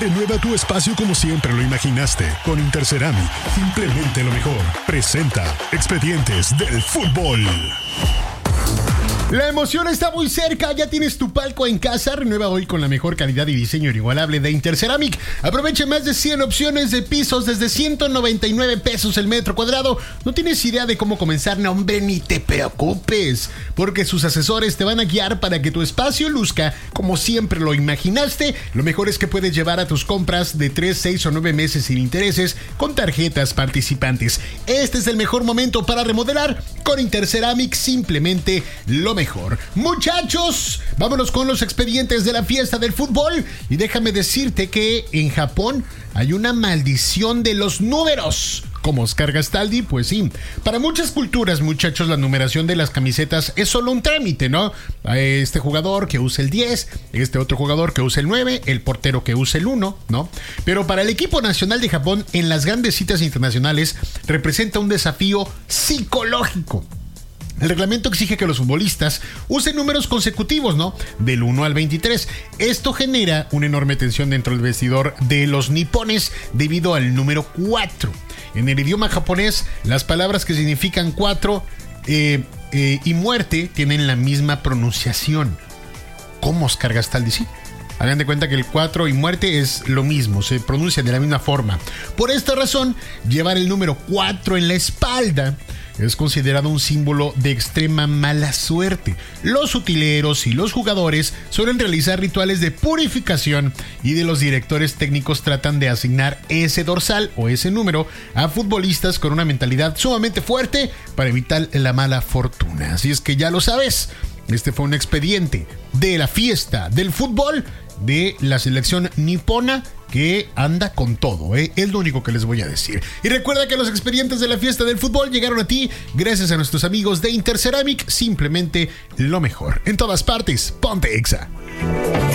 Renueva tu espacio como siempre lo imaginaste. Con Interceramic, implemente lo mejor. Presenta Expedientes del Fútbol. La emoción está muy cerca, ya tienes tu palco en casa. Renueva hoy con la mejor calidad y diseño inigualable de Interceramic. Aprovecha más de 100 opciones de pisos desde 199 pesos el metro cuadrado. ¿No tienes idea de cómo comenzar? No, hombre, ni te preocupes, porque sus asesores te van a guiar para que tu espacio luzca como siempre lo imaginaste. Lo mejor es que puedes llevar a tus compras de 3, 6 o 9 meses sin intereses con tarjetas participantes. Este es el mejor momento para remodelar. Con Interceramic, simplemente lo mejor. Muchachos, vámonos con los expedientes de la fiesta del fútbol. Y déjame decirte que en Japón hay una maldición de los números. Como Oscar Gastaldi, pues sí. Para muchas culturas, muchachos, la numeración de las camisetas es solo un trámite, ¿no? Este jugador que usa el 10, este otro jugador que usa el 9, el portero que usa el 1, ¿no? Pero para el equipo nacional de Japón, en las grandes citas internacionales, representa un desafío psicológico. El reglamento exige que los futbolistas usen números consecutivos, ¿no? Del 1 al 23. Esto genera una enorme tensión dentro del vestidor de los nipones debido al número 4. En el idioma japonés, las palabras que significan 4 y muerte tienen la misma pronunciación. ¿Cómo, Oscar Gastaldi? Sí. Hagan de cuenta que el 4 y muerte es lo mismo, se pronuncia de la misma forma. Por esta razón, llevar el número 4 en la espalda es considerado un símbolo de extrema mala suerte. Los utileros y los jugadores suelen realizar rituales de purificación y de los directores técnicos tratan de asignar ese dorsal o ese número a futbolistas con una mentalidad sumamente fuerte para evitar la mala fortuna. Así es que ya lo sabes, este fue un expediente de la fiesta del fútbol de la selección nipona que anda con todo, es lo único que les voy a decir. Y recuerda que los expedientes de la fiesta del fútbol llegaron a ti gracias a nuestros amigos de Interceramic, simplemente lo mejor. En todas partes, ponte Exa.